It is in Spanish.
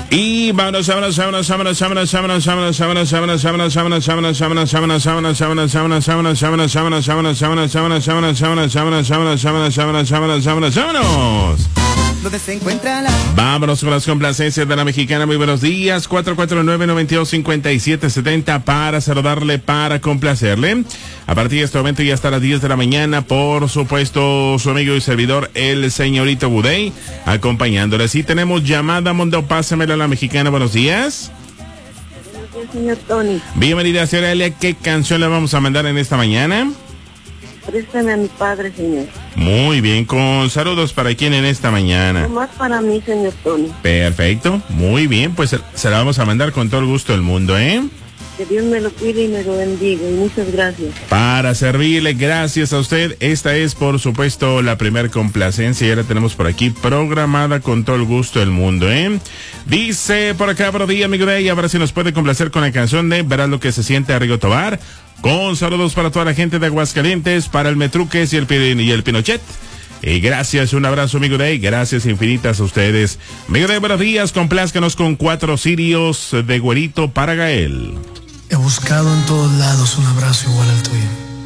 Y vámonos. Donde se encuentra la... Vámonos con las complacencias de la mexicana. Muy buenos días. 449-925770 para saludarle, para complacerle. A partir de este momento y hasta las 10 de la mañana, por supuesto, su amigo y servidor, el señorito Budey, acompañándole. Sí, tenemos llamada, Mundo, pásamela a la mexicana. Buenos días. Buenos días, señor Tony. Bienvenida, señora Elia. ¿Qué canción le vamos a mandar en esta mañana? Préstame a mi padre, señor. Muy bien, con saludos para quien en esta mañana. Nomás para mí, señor Tony. Perfecto, muy bien, pues se la vamos a mandar con todo el gusto del mundo, ¿eh? Que Dios me lo cuide y me lo bendiga. Y muchas gracias. Para servirle, gracias a usted. Esta es, por supuesto, la primer complacencia. Y ahora tenemos por aquí programada con todo el gusto del mundo, ¿eh? Dice por acá, buenos días, amigo de ella. Ahora sí nos puede complacer con la canción de Verás lo que se siente a Rigo Tobar. Con saludos para toda la gente de Aguascalientes, para el Metruques y el Pinochet. Y gracias, un abrazo, amigo de, gracias infinitas a ustedes. Amigo de, buenos días, complázcanos con 4 cirios de güerito para Gael. He buscado en todos lados un abrazo igual al tuyo.